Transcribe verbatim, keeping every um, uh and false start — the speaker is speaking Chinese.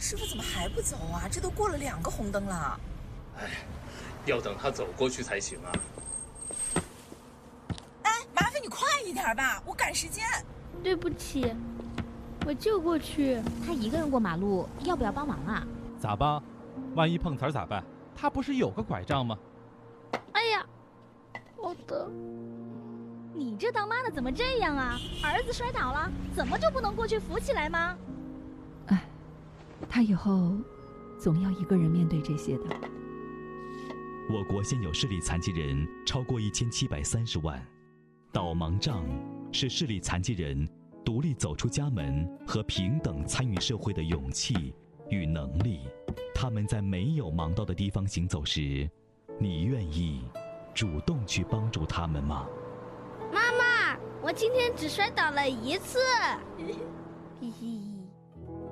师傅怎么还不走啊？这都过了两个红灯了。 哎，要等他走过去才行啊。 哎，麻烦你快一点吧，我赶时间。 对不起，我就过去。 他一个人过马路，要不要帮忙啊？ 咋帮？万一碰瓷儿咋办？他不是有个拐杖吗？ 哎呀，好的。 你这当妈的怎么这样啊？儿子摔倒了，怎么就不能过去扶起来吗？ 哎，他以后总要一个人面对这些的。 我国现有视力残疾人超过一千七百三十万，导盲杖是视力残疾人独立走出家门和平等参与社会的勇气与能力。他们在没有盲道的地方行走时，你愿意主动去帮助他们吗？ 妈妈，我今天只摔倒了一次。嘿嘿。